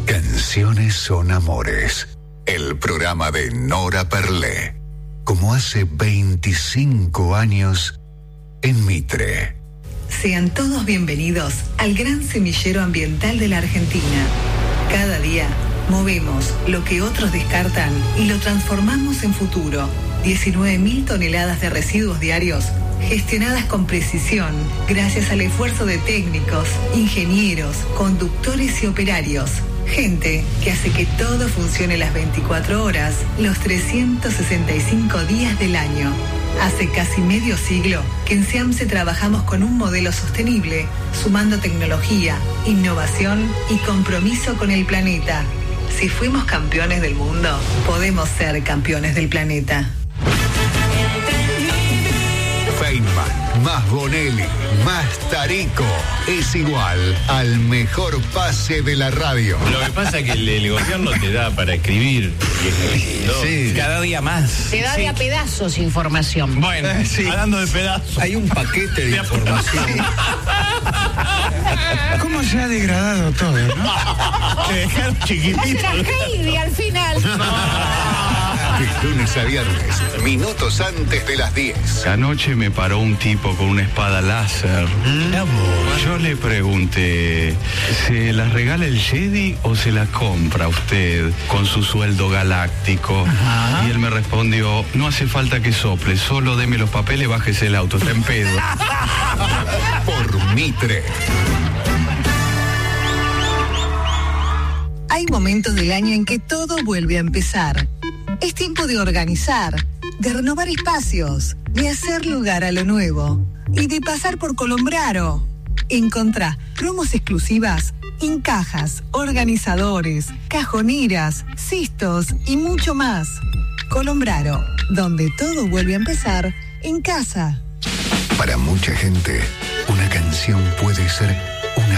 Canciones son amores. El programa de Nora Perlé. Como hace 25 años en Mitre. Sean todos bienvenidos al gran semillero ambiental de la Argentina. Cada día movemos lo que otros descartan y lo transformamos en futuro. 19.000 toneladas de residuos diarios gestionadas con precisión gracias al esfuerzo de técnicos, ingenieros, conductores y operarios. Gente que hace que todo funcione las 24 horas, los 365 días del año. Hace casi medio siglo que en SEAMSE trabajamos con un modelo sostenible, sumando tecnología, innovación y compromiso con el planeta. Si fuimos campeones del mundo, podemos ser campeones del planeta. Feynman, más Bonelli, más Tarico, es igual al mejor pase de la radio. Lo que pasa es que el gobierno te da para escribir. Sí. Cada día más. Te da de a pedazos información. Bueno, hablando de pedazos. Hay un paquete de información. ¿Cómo se ha degradado todo, no? Te dejaron chiquitito. Era Heidi al final. De lunes a viernes, minutos antes de las 10. Anoche me paró un tipo con una espada láser. Yo le pregunté, ¿se la regala el Jedi o se la compra usted con su sueldo galáctico? Ajá. Y él me respondió, no hace falta que sople, solo deme los papeles, bájese el auto, está en pedo. Por Mitre. Hay momentos del año en que todo vuelve a empezar. Es tiempo de organizar, de renovar espacios, de hacer lugar a lo nuevo y de pasar por Colombraro. Encontrá promos exclusivas en cajas, organizadores, cajoneras, cistos y mucho más. Colombraro, donde todo vuelve a empezar en casa. Para mucha gente, una canción puede ser